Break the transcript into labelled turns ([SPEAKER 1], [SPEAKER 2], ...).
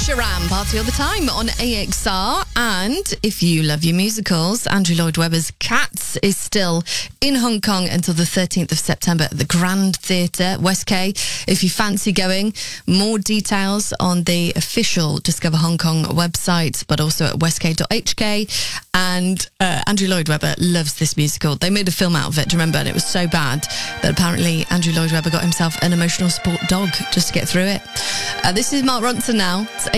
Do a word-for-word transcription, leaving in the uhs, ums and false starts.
[SPEAKER 1] Sharam, Party All the Time on A X R. And if you love your musicals, Andrew Lloyd Webber's Cats is still in Hong Kong until the thirteenth of September at the Grand Theatre, West K. If you fancy going, more details on the official Discover Hong Kong website, but also at west k dot h k. And uh, Andrew Lloyd Webber loves this musical. They made a film out of it, do you remember? And it was so bad that apparently Andrew Lloyd Webber got himself an emotional support dog just to get through it. Uh, this is Mark Ronson now. It's